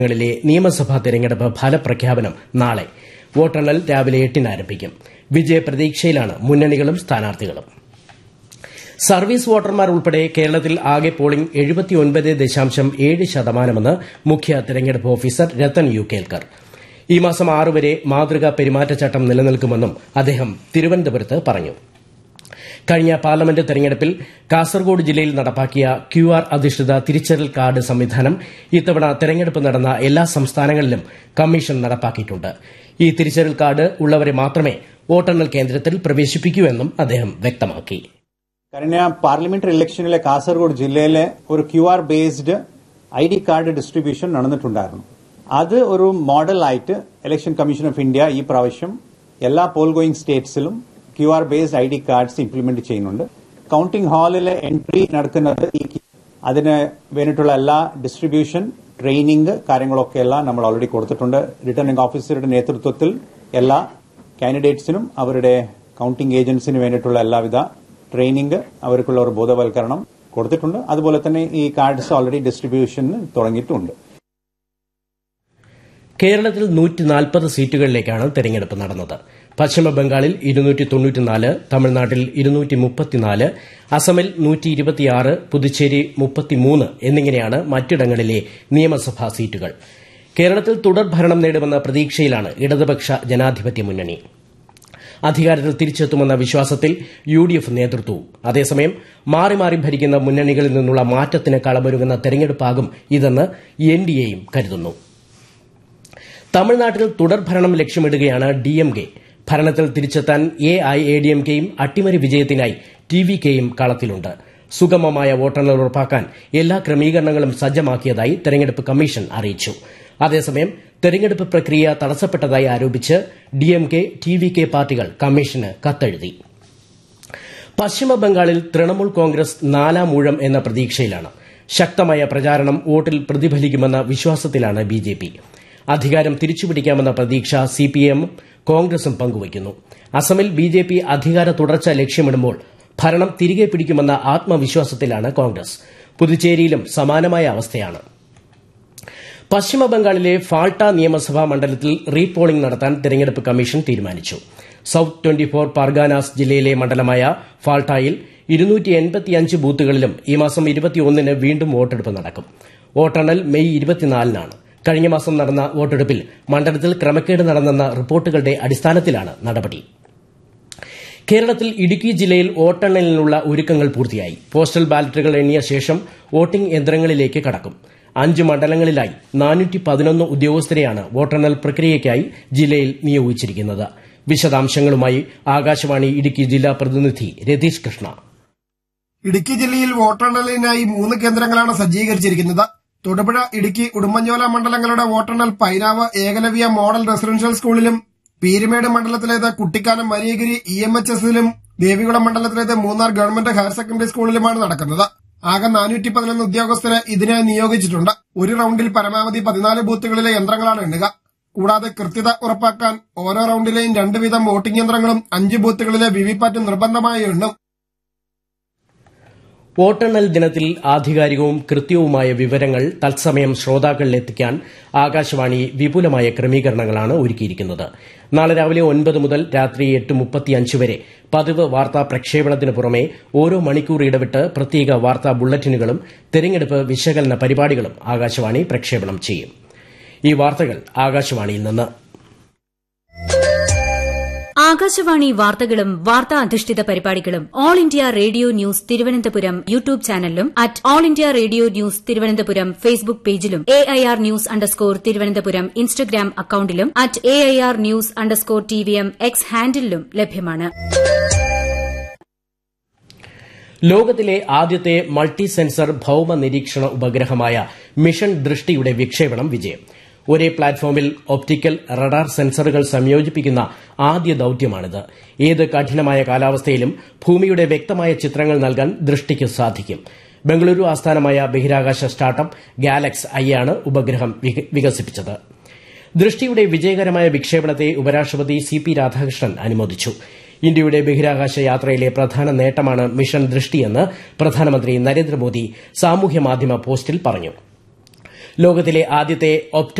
ിലെ നിയമസഭാ തെരഞ്ഞെടുപ്പ് ഫലപ്രഖ്യാപനം നാളെ. വോട്ടെണ്ണൽ രാവിലെ 8-ന് ആരംഭിക്കും. വിജയപ്രതീക്ഷയിലാണ് മുന്നണികളും സ്ഥാനാർത്ഥികളും. സർവീസ് വോട്ടർമാർ ഉൾപ്പെടെ കേരളത്തിൽ ആകെ പോളിംഗ് 79.7% മുഖ്യ തെരഞ്ഞെടുപ്പ് ഓഫീസർ രത്തൻ യു കേൽക്കർ. ഈ മാസം 6 വരെ മാതൃകാ പെരുമാറ്റച്ചട്ടം നിലനിൽക്കുമെന്നും അദ്ദേഹം തിരുവനന്തപുരത്ത് പറഞ്ഞു. കഴിഞ്ഞ പാർലമെന്റ് തെരഞ്ഞെടുപ്പിൽ കാസർഗോഡ് ജില്ലയിൽ നടപ്പാക്കിയ QR അധിഷ്ഠിത തിരിച്ചറിയൽ കാർഡ് സംവിധാനം ഇത്തവണ തെരഞ്ഞെടുപ്പ് നടന്ന എല്ലാ സംസ്ഥാനങ്ങളിലും കമ്മീഷൻ നടപ്പാക്കിയിട്ടുണ്ട്. ഈ തിരിച്ചറിയൽ കാർഡ് ഉള്ളവരെ മാത്രമേ വോട്ടെണ്ണൽ കേന്ദ്രത്തിൽ പ്രവേശിപ്പിക്കൂ എന്നും അദ്ദേഹം വ്യക്തമാക്കി. കഴിഞ്ഞ പാർലമെന്ററി ഇലക്ഷനിലെ കാസർഗോഡ് ജില്ലയിലെ ഒരു QR based ID card distribution നടന്നിട്ടുണ്ടായിരുന്നു. അത് ഒരു മോഡലായിട്ട് ഇലക്ഷൻ കമ്മീഷൻ ഓഫ് ഇന്ത്യ ഈ പ്രാവശ്യം എല്ലാ Paul going സ്റ്റേറ്റ്സിലും QR based ID cards implement ചെയ്യുന്നുണ്ട്. കൌണ്ടിംഗ് ഹാളിലെ എൻട്രി നടക്കുന്നത് അതിന് വേണ്ടിയിട്ടുള്ള എല്ലാ ഡിസ്ട്രിബ്യൂഷൻ ട്രെയിനിങ് കാര്യങ്ങളൊക്കെ എല്ലാം നമ്മൾ ഓൾറെഡി കൊടുത്തിട്ടുണ്ട്. റിട്ടേണിംഗ് ഓഫീസറുടെ നേതൃത്വത്തിൽ എല്ലാ കാൻഡിഡേറ്റ്സിനും അവരുടെ കൌണ്ടിംഗ് ഏജന്റ്സിന് വേണ്ടിയിട്ടുള്ള എല്ലാവിധ ട്രെയിനിങ് അവർക്കുള്ള ഒരു ബോധവൽക്കരണം കൊടുത്തിട്ടുണ്ട്. അതുപോലെ തന്നെ ഈ കാർഡ്സ് ഓൾറെഡി ഡിസ്ട്രിബ്യൂഷന് തുടങ്ങിയിട്ടുണ്ട്. കേരളത്തിൽ 140 സീറ്റുകളിലേക്കാണ് തെരഞ്ഞെടുപ്പ് നടന്നത്. പശ്ചിമബംഗാളിൽ 294, തമിഴ്നാട്ടിൽ 234, അസമിൽ 126, പുതുച്ചേരി 33 എന്നിങ്ങനെയാണ് മറ്റിടങ്ങളിലെ നിയമസഭാ സീറ്റുകൾ. കേരളത്തിൽ തുടർഭരണം നേടുമെന്ന പ്രതീക്ഷയിലാണ് ഇടതുപക്ഷ ജനാധിപത്യ മുന്നണി. അധികാരത്തിൽ തിരിച്ചെത്തുമെന്ന വിശ്വാസത്തിൽ UDF നേതൃത്വവും. അതേസമയം മാറി മാറി ഭരിക്കുന്ന മുന്നണികളിൽ നിന്നുള്ള മാറ്റത്തിന് കളമൊരുങ്ങുന്ന തെരഞ്ഞെടുപ്പാകും ഇതെന്ന് NDAയും കരുതുന്നു. തമിഴ്നാട്ടിൽ തുടർഭരണം ലക്ഷ്യമിടുകയാണ് DMK. ഭരണത്തിൽ തിരിച്ചെത്താൻ AIADMKയും അട്ടിമറി വിജയത്തിനായി TVKയും കളത്തിലുണ്ട്. സുഗമമായ വോട്ടെണ്ണൽ ഉറപ്പാക്കാൻ എല്ലാ ക്രമീകരണങ്ങളും സജ്ജമാക്കിയതായി തെരഞ്ഞെടുപ്പ് കമ്മീഷൻ അറിയിച്ചു. അതേസമയം തെരഞ്ഞെടുപ്പ് പ്രക്രിയ തടസ്സപ്പെട്ടതായി ആരോപിച്ച് DMK, TVK പാർട്ടികൾ കമ്മീഷന് കത്തെഴുതി. പശ്ചിമബംഗാളിൽ തൃണമൂൽ കോൺഗ്രസ് 4ാം ഊഴം എന്ന പ്രതീക്ഷയിലാണ്. ശക്തമായ പ്രചാരണം വോട്ടിൽ പ്രതിഫലിക്കുമെന്ന വിശ്വാസത്തിലാണ് BJP. അധികാരം തിരിച്ചുപിടിക്കാമെന്ന പ്രതീക്ഷ CPM കോൺഗ്രസും പങ്കുവയ്ക്കുന്നു. അസമിൽ BJP അധികാര തുടർച്ച ലക്ഷ്യമിടുമ്പോൾ ഭരണം തിരികെ പിടിക്കുമെന്ന ആത്മവിശ്വാസത്തിലാണ് കോൺഗ്രസ്. പുതുച്ചേരിയിലും സമാനമായ അവസ്ഥയാണ്. പശ്ചിമബംഗാളിലെ ഫാൾട്ട നിയമസഭാ മണ്ഡലത്തിൽ റീപോളിംഗ് നടത്താൻ തെരഞ്ഞെടുപ്പ് കമ്മീഷൻ തീരുമാനിച്ചു. സൌത്ത് 24 പർഗാനാസ് ജില്ലയിലെ മണ്ഡലമായ ഫാൾട്ടായിൽ 285 ബൂത്തുകളിലും ഈ മാസം 21-ന് വീണ്ടും വോട്ടെടുപ്പ് നടക്കും. വോട്ടെണ്ണൽ മെയ് 24-നാണ്. കഴിഞ്ഞ മാസം നടന്ന വോട്ടെടുപ്പിൽ മണ്ഡലത്തിൽ ക്രമക്കേട് നടന്നെന്ന റിപ്പോർട്ടുകളുടെ അടിസ്ഥാനത്തിലാണ് നടപടി. കേരളത്തിൽ ഇടുക്കി ജില്ലയിൽ വോട്ടെണ്ണലിനുള്ള ഒരുക്കങ്ങൾ പൂർത്തിയായി. പോസ്റ്റൽ ബാലറ്റുകൾ എണ്ണിയ ശേഷം വോട്ടിംഗ് യന്ത്രങ്ങളിലേക്ക് കടക്കും. 5 മണ്ഡലങ്ങളിലായി 411 ഉദ്യോഗസ്ഥരെയാണ് വോട്ടെണ്ണൽ പ്രക്രിയയ്ക്കായി ജില്ലയിൽ നിയോഗിച്ചിരിക്കുന്നത്. വിശദാംശങ്ങളുമായി ആകാശവാണി ഇടുക്കി ജില്ലാ പ്രതിനിധി രതീഷ് കൃഷ്ണ. ഇടുക്കി ജില്ലയിൽ വോട്ടെണ്ണലിനായി 3 കേന്ദ്രങ്ങളാണ് സജ്ജീകരിച്ചിരിക്കുന്നത്. തൊടുപുഴ, ഇടുക്കി, ഉടുമ്പൻചോല മണ്ഡലങ്ങളുടെ വോട്ടെണ്ണൽ പൈനാവ് ഏകലവ്യ മോഡൽ റെസിഡൻഷ്യൽ സ്കൂളിലും, Peermade മണ്ഡലത്തിലേത് Kuttikkanam Mariagiri EMHSലും, Devikulam മണ്ഡലത്തിലേത് Munnar government higher secondary സ്കൂളിലുമാണ് നടക്കുന്നത്. ആകെ 411 ഉദ്യോഗസ്ഥരെ ഇതിനായി നിയോഗിച്ചിട്ടുണ്ട്. ഒരു റൌണ്ടിൽ പരമാവധി 14 ബൂത്തുകളിലെ യന്ത്രങ്ങളാണ് എണ്ണുക. കൂടാതെ കൃത്യത ഉറപ്പാക്കാൻ ഓരോ റൌണ്ടിലെയും 2 വീതം വോട്ടിംഗ് യന്ത്രങ്ങളും 5 ബൂത്തുകളിലെ വിവിപാറ്റും നിർബന്ധമായി എണ്ണും. വോട്ടെണ്ണൽ ദിനത്തിൽ ആധികാരികവും കൃത്യവുമായ വിവരങ്ങൾ തത്സമയം ശ്രോതാക്കളിലെത്തിക്കാൻ ആകാശവാണി വിപുലമായ ക്രമീകരണങ്ങളാണ് ഒരുക്കിയിരിക്കുന്നത്. നാളെ രാവിലെ 9 മുതൽ രാത്രി 8:35 വരെ പതിവ് വാർത്താ പ്രക്ഷേപണത്തിന് പുറമെ ഓരോ മണിക്കൂർ ഇടവിട്ട് പ്രത്യേക വാർത്താ ബുള്ളറ്റിനുകളും തെരഞ്ഞെടുപ്പ് വിശകലന പരിപാടികളും ആകാശവാണി പ്രക്ഷേപണം ചെയ്യും. ഈ വാർത്തകൾ ആകാശവാണിയിൽ നിന്ന്. ആകാശവാണി വാർത്തകളും വാർത്താ അധിഷ്ഠിത പരിപാടികളും all India radio news Thiruvananthapuram YouTube ചാനലിലും @all India radio news Thiruvananthapuram Facebook പേജിലും AIR ന്യൂസ് തിരുവനന്തപുരം ഇൻസ്റ്റഗ്രാം അക്കൌണ്ടിലും @AIR ന്യൂസ് TVM X ഹാൻഡിലും ലഭ്യമാണ്. ലോകത്തിലെ ആദ്യത്തെ മൾട്ടി സെൻസർ ഭൌമ നിരീക്ഷണ ഉപഗ്രഹമായ മിഷൻ ദൃഷ്ടിയുടെ വിക്ഷേപണം വിജയം. ഒരേ പ്ലാറ്റ്ഫോമിൽ ഒപ്റ്റിക്കൽ, റഡാർ സെൻസറുകൾ സംയോജിപ്പിക്കുന്ന ആദ്യ ദൌത്യമാണിത്. ഏത് കഠിനമായ കാലാവസ്ഥയിലും ഭൂമിയുടെ വ്യക്തമായ ചിത്രങ്ങൾ നൽകാൻ ദൃഷ്ടിക്ക് സാധിക്കും. ബംഗളൂരു ആസ്ഥാനമായ ബഹിരാകാശ സ്റ്റാർട്ടപ്പ് ഗാലക്സ് ഐയാണ് ഉപഗ്രഹം വികസിപ്പിച്ചത്. ദൃഷ്ടിയുടെ വിജയകരമായ വിക്ഷേപണത്തെ ഉപരാഷ്ട്രപതി CP രാധാകൃഷ്ണൻ അനുമോദിച്ചു. ഇന്ത്യയുടെ ബഹിരാകാശ യാത്രയിലെ പ്രധാന നേട്ടമാണ് മിഷൻ ദൃഷ്ടിയെന്ന് പ്രധാനമന്ത്രി നരേന്ദ്രമോദി സാമൂഹ്യമാധ്യമ പോസ്റ്റിൽ പറഞ്ഞു. ലോകത്തിലെ ആദ്യത്തെ